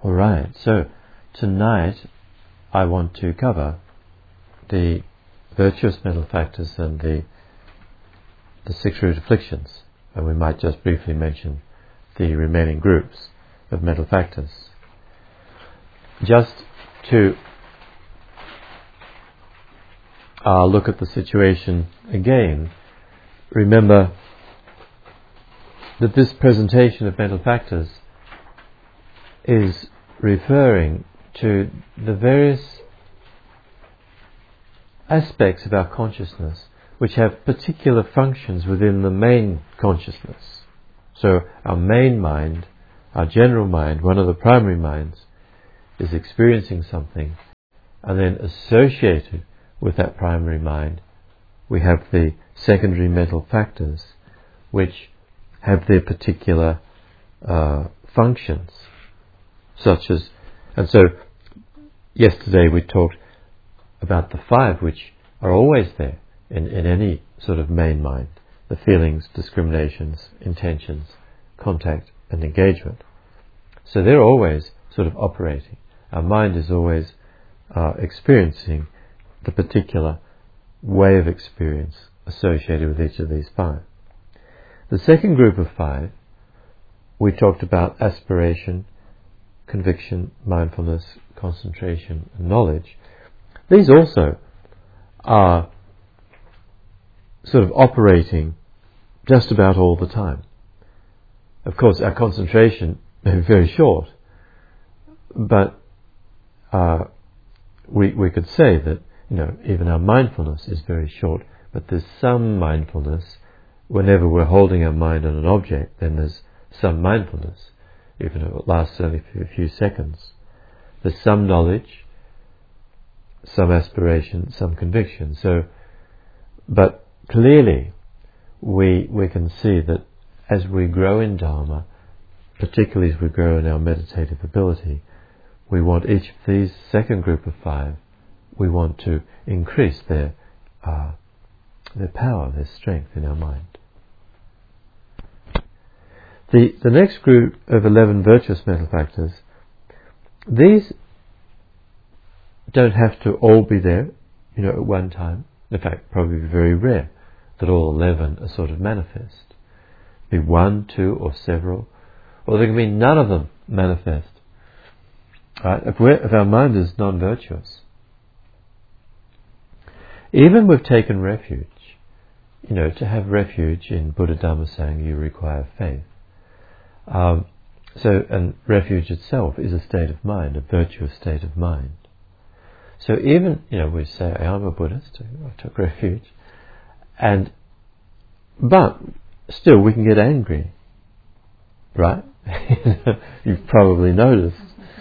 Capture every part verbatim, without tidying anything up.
Alright, so tonight I want to cover the virtuous mental factors and the the six root afflictions, and we might just briefly mention the remaining groups of mental factors. Just to uh, look at the situation again, remember that this presentation of mental factors is referring to the various aspects of our consciousness which have particular functions within the main consciousness. So our main mind, our general mind, one of the primary minds, is experiencing something, and then associated with that primary mind we have the secondary mental factors which have their particular uh, functions, such as, and so yesterday we talked about the five which are always there in, in any sort of main mind: the feelings, discriminations, intentions, contact and engagement. So they're always sort of operating. Our mind is always uh, experiencing the particular way of experience associated with each of these five. The second group of five, we talked about aspiration, conviction, mindfulness, concentration and knowledge. These also are sort of operating just about all the time. Of course, our concentration may be very short, but uh, we we could say that, you know, even our mindfulness is very short, but there's some mindfulness. Whenever we're holding our mind on an object, then there's some mindfulness, even if it lasts only for a few seconds. There's some knowledge, some aspiration, some conviction. So, but clearly, we we can see that as we grow in Dharma, particularly as we grow in our meditative ability, we want each of these second group of five, we want to increase their uh, their power, their strength in our mind. The the next group of eleven virtuous mental factors, these don't have to all be there, you know, at one time. In fact, probably very rare that all eleven are sort of manifest. Be one, two, or several, or there can be none of them manifest. Right? If, we're, if our mind is non-virtuous, even we've taken refuge. You know, to have refuge in Buddha, Dhamma, Sangha, you require faith. Um, so, and refuge itself is a state of mind, a virtuous state of mind. So even, you know, we say, I'm a Buddhist, I took refuge, and, but still we can get angry, right? You've probably noticed.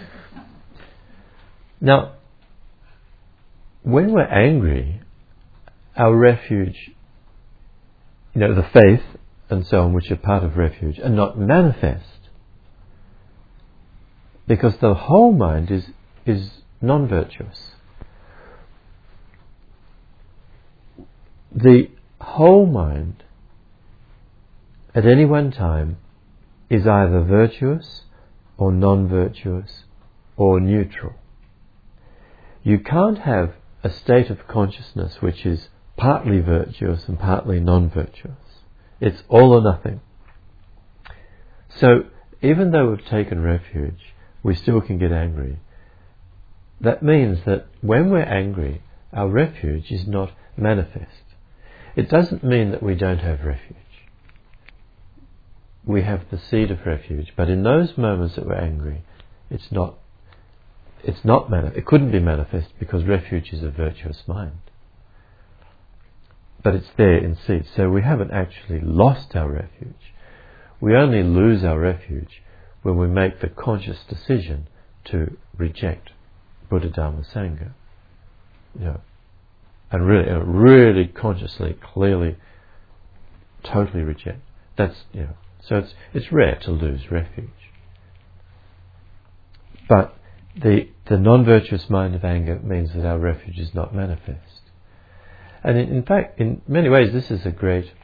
Now, when we're angry, our refuge, you know, the faith and so on, which are part of refuge, are not manifest, because the whole mind is is non-virtuous. The whole mind at any one time is either virtuous or non-virtuous or neutral. You can't have a state of consciousness which is partly virtuous and partly non-virtuous. It's all or nothing. So even though we've taken refuge, we still can get angry. That means that when we're angry, our refuge is not manifest. It doesn't mean that we don't have refuge. We have the seed of refuge, but in those moments that we're angry, it's not it's not manifest. It couldn't be manifest because refuge is a virtuous mind. But it's there in seed. So we haven't actually lost our refuge. We only lose our refuge when we make the conscious decision to reject Buddha, Dhamma, Sangha. You know, and really, uh, really consciously, clearly, totally reject. That's, you know, so it's it's rare to lose refuge. But the the non-virtuous mind of anger means that our refuge is not manifest. And in, in fact, in many ways, this is a great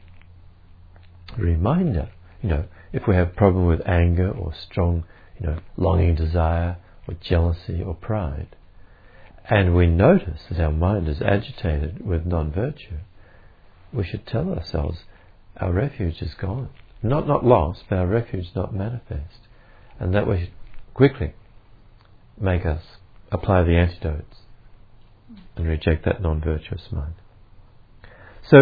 reminder. You know, if we have problem with anger or strong, you know, longing, desire, or jealousy or pride, and we notice that our mind is agitated with non-virtue, we should tell ourselves our refuge is gone. Not not lost, but our refuge not manifest. And that we should quickly make us apply the antidotes and reject that non-virtuous mind. So,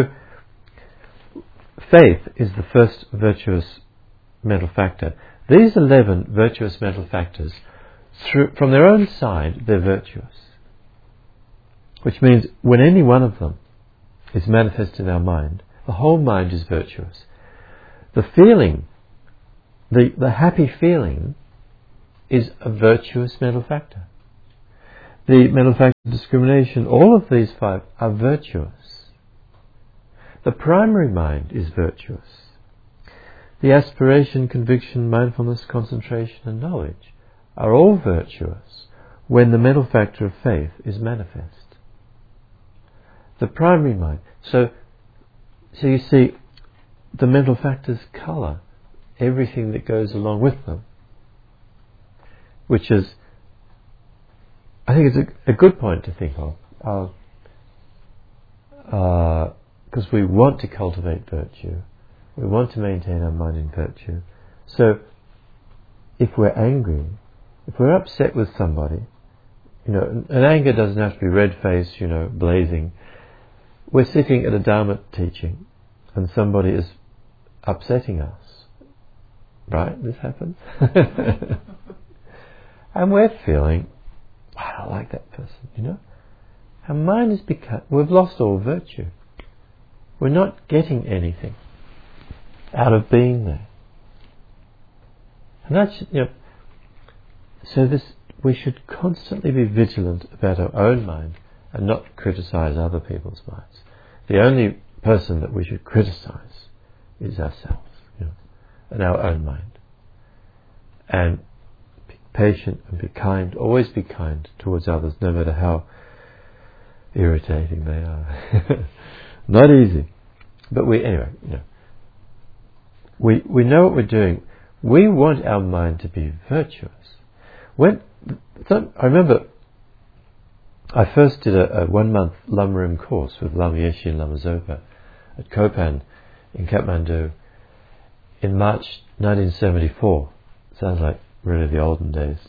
faith is the first virtuous mental factor. These eleven virtuous mental factors, through, from their own side, they're virtuous. Which means when any one of them is manifest in our mind, the whole mind is virtuous. The feeling, the, the happy feeling, is a virtuous mental factor. The mental factor of discrimination, all of these five are virtuous. The primary mind is virtuous. The aspiration, conviction, mindfulness, concentration and knowledge are all virtuous when the mental factor of faith is manifest. The primary mind. So, so you see, the mental factors colour everything that goes along with them, which is, I think it's a, a good point to think of, because uh, we want to cultivate virtue, we want to maintain our mind in virtue. So, if we're angry, if we're upset with somebody, you know, and anger doesn't have to be red-faced, you know, blazing. We're sitting at a Dharma teaching and somebody is upsetting us. Right? This happens. And we're feeling, I don't like that person, you know. Our mind has become, we've lost all virtue. We're not getting anything out of being there. And that's, you know, so this, we should constantly be vigilant about our own mind and not criticize other people's minds. The only person that we should criticize is ourselves, you know, and our own mind. And be patient and be kind. Always be kind towards others, no matter how irritating they are. Not easy. But we, anyway, you know, we we know what we're doing. We want our mind to be virtuous. When so I remember I first did a, a one-month Lama Rim course with Lama Yeshe and Lama Zopa at Kopan in Kathmandu in March nineteen seventy-four. Sounds like really the olden days,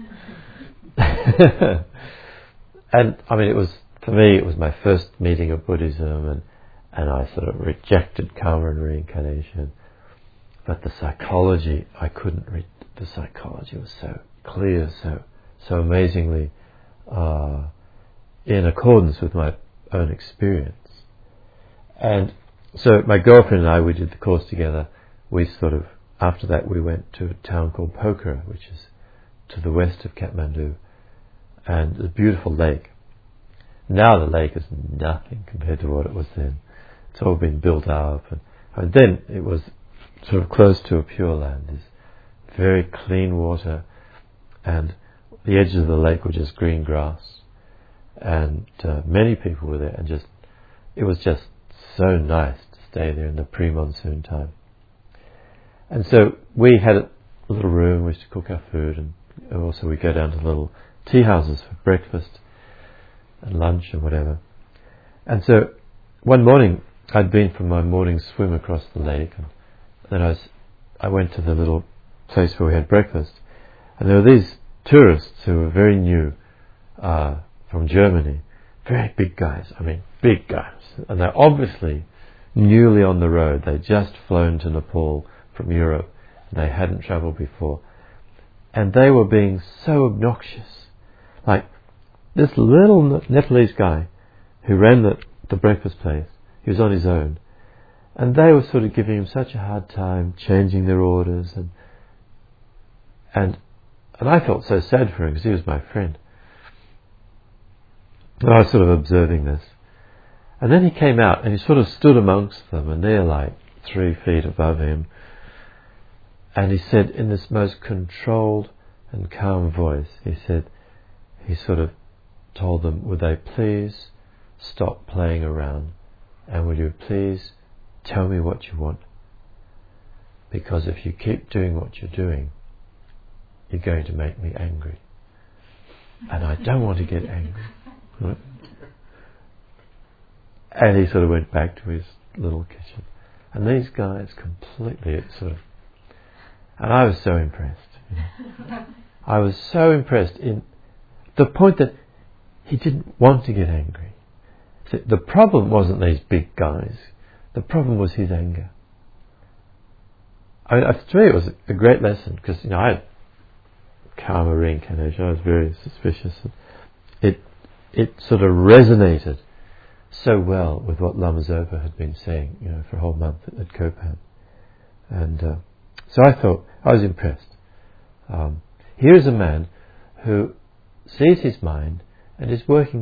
doesn't it? And I mean, it was, for me, it was my first meeting of Buddhism, and, and I sort of rejected karma and reincarnation. But the psychology, I couldn't read. The psychology was so clear, so so amazingly uh, in accordance with my own experience. And so my girlfriend and I, we did the course together. We sort of, after that, we went to a town called Pokhara, which is to the west of Kathmandu, and a beautiful lake. Now the lake is nothing compared to what it was then. It's all been built up, and, and then it was sort of close to a pure land. There's very clean water, and the edges of the lake were just green grass, and uh, many people were there, and just it was just so nice to stay there in the pre-monsoon time. And so we had a little room, we used to cook our food, and also we go down to little tea houses for breakfast and lunch and whatever. And so one morning I'd been for my morning swim across the lake, and then I was, I went to the little place where we had breakfast, and there were these tourists who were very new uh, from Germany, very big guys, I mean big guys, and they're obviously newly on the road. They'd just flown to Nepal from Europe, and they hadn't travelled before, and they were being so obnoxious. Like this little Nepalese guy who ran the, the breakfast place, he was on his own, and they were sort of giving him such a hard time, changing their orders, and and and I felt so sad for him because he was my friend. And I was sort of observing this, and then he came out and he sort of stood amongst them, and they're like three feet above him, and he said in this most controlled and calm voice, he said, he sort of told them, would they please stop playing around, and would you please tell me what you want, because if you keep doing what you're doing, you're going to make me angry. and I don't want to get angry. Right? And he sort of went back to his little kitchen. And these guys completely sort of... And I was so impressed. You know. I was so impressed in the point that he didn't want to get angry. So the problem wasn't these big guys. The problem was his anger. I mean, to me it was a great lesson, because you know, I had karma reincarnation. I was very suspicious. It it sort of resonated so well with what Lama Zopa had been saying, you know, for a whole month at, at Kopan. And uh, so I thought, I was impressed. Um, here is a man who sees his mind and is working